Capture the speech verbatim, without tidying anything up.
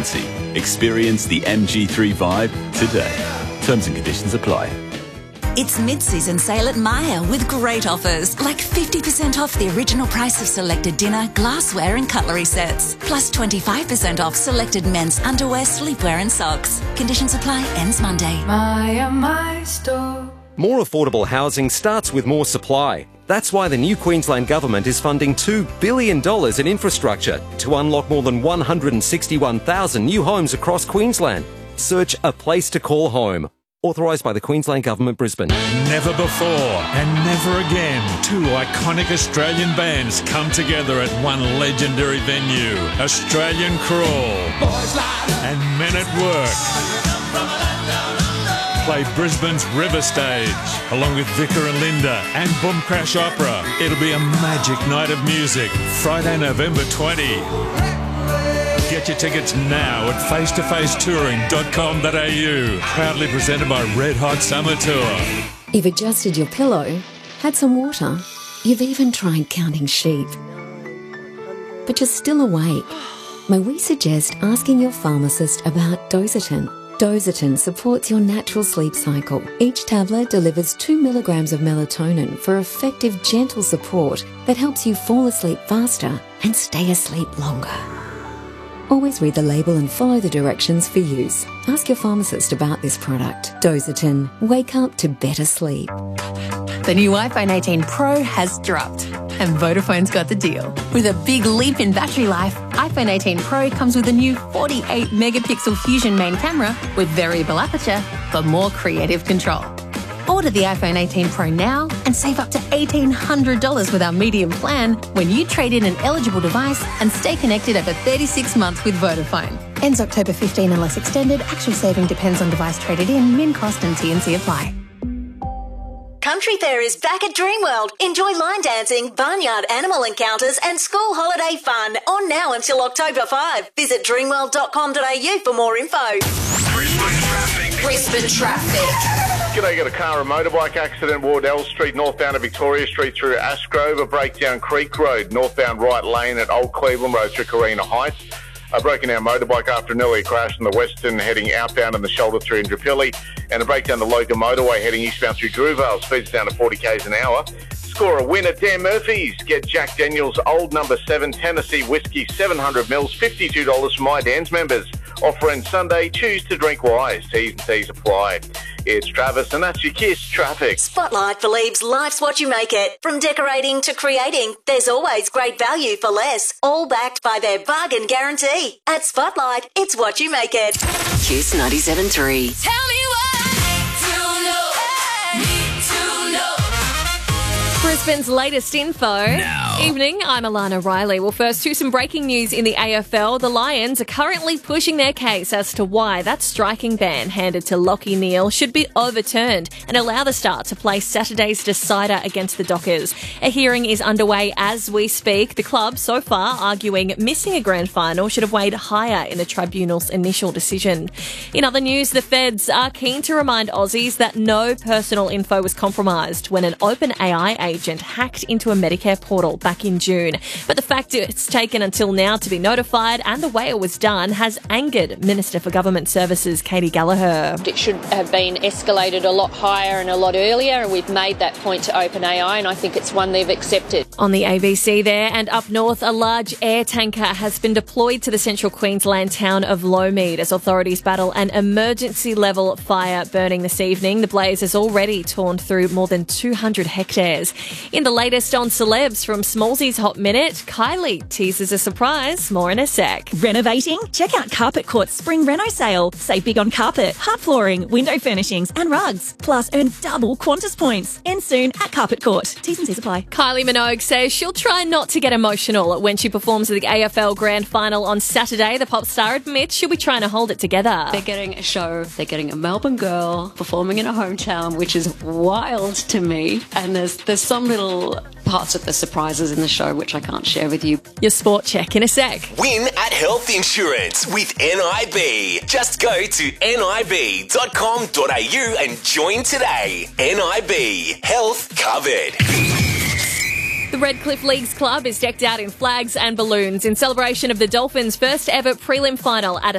efficiency. Experience the M G three Vibe today. Terms and conditions apply. It's mid-season sale at Myer with great offers, like fifty percent off the original price of selected dinner, glassware and cutlery sets, plus twenty-five percent off selected men's underwear, sleepwear and socks. Conditions apply, ends Monday. Myer, my store. More affordable housing starts with more supply. That's why the new Queensland Government is funding two billion dollars in infrastructure to unlock more than one hundred sixty-one thousand new homes across Queensland. Search A Place to Call Home. Authorised by the Queensland Government, Brisbane. Never before and never again, two iconic Australian bands come together at one legendary venue. Australian Crawl and Men at Work play Brisbane's River Stage, along with Vicar and Linda and Boom Crash Opera. It'll be a magic night of music, Friday, November twentieth. Get your tickets now at face to face touring dot com dot a u. Proudly presented by Red Hot Summer Tour. You've adjusted your pillow, had some water, you've even tried counting sheep. But you're still awake. May we suggest asking your pharmacist about Dositin? Dositin supports your natural sleep cycle. Each tablet delivers two milligrams of melatonin for effective, gentle support that helps you fall asleep faster and stay asleep longer. Always read the label and follow the directions for use. Ask your pharmacist about this product. Dositin. Wake up to better sleep. The new iPhone eighteen Pro has dropped, and Vodafone's got the deal. With a big leap in battery life, iPhone eighteen Pro comes with a new forty-eight megapixel Fusion main camera with variable aperture for more creative control. Order the iPhone eighteen Pro now and save up to eighteen hundred dollars with our medium plan when you trade in an eligible device and stay connected over thirty-six months with Vodafone. Ends October fifteenth unless extended. Actual saving depends on device traded in, min cost and T and C apply. Country Fair is back at Dreamworld. Enjoy line dancing, barnyard animal encounters and school holiday fun on now until October fifth. Visit dreamworld dot com dot a u for more info. Brisbane traffic. Brisbane traffic. G'day, got a car and motorbike accident, Wardell Street, northbound of Victoria Street through Ashgrove, a breakdown Creek Road, northbound right lane at Old Cleveland Road through Carina Heights. A broken down motorbike after an early crash in the western heading outbound on the shoulder through Indooroopilly, and a breakdown the Logan motorway heading eastbound through Drouvale, speeds down to forty k's an hour. Score a win at Dan Murphy's. Get Jack Daniel's Old Number seven Tennessee Whiskey seven hundred mils, fifty-two dollars for My Dan's members. Offer ends Sunday. Choose to drink wise. T's and C's apply. It's Travis, and that's your Kiss Traffic. Spotlight believes life's what you make it. From decorating to creating, there's always great value for less. All backed by their bargain guarantee. At Spotlight, it's what you make it. Kiss ninety-seven point three. Tell me what to know. Need to know. Brisbane's latest info. Now. Evening, I'm Alana Riley. Well, first to some breaking news in the A F L. The Lions are currently pushing their case as to why that striking ban handed to Lachie Neale should be overturned and allow the Star to play Saturday's decider against the Dockers. A hearing is underway as we speak. The club, so far, arguing missing a grand final should have weighed higher in the tribunal's initial decision. In other news, the feds are keen to remind Aussies that no personal info was compromised when an OpenAI agent hacked into a Medicare portal back in June. But the fact it's taken until now to be notified and the way it was done has angered Minister for Government Services Katie Gallagher. It should have been escalated a lot higher and a lot earlier, and we've made that point to OpenAI, and I think it's one they've accepted. On the A B C there, and up north, a large air tanker has been deployed to the central Queensland town of Lowmead as authorities battle an emergency level fire burning this evening. The blaze has already torn through more than two hundred hectares. In the latest on celebs from Smallsy's Hot Minute, Kylie teases a surprise. More in a sec. Renovating? Check out Carpet Court's Spring Reno sale. Save big on carpet, hard flooring, window furnishings and rugs. Plus earn double Qantas points. End soon at Carpet Court. T's and C's apply. Kylie Minogue says she'll try not to get emotional when she performs at the A F L Grand Final on Saturday. The pop star admits she'll be trying to hold it together. They're getting a show. They're getting a Melbourne girl performing in a hometown, which is wild to me. And there's there's some little parts of the surprises in the show which I can't share with you. Your sport check in a sec. Win at Health Insurance with N I B. Just go to N I B dot com dot a u and join today. N I B. Health covered. The Redcliffe Leagues Club is decked out in flags and balloons in celebration of the Dolphins' first ever prelim final at a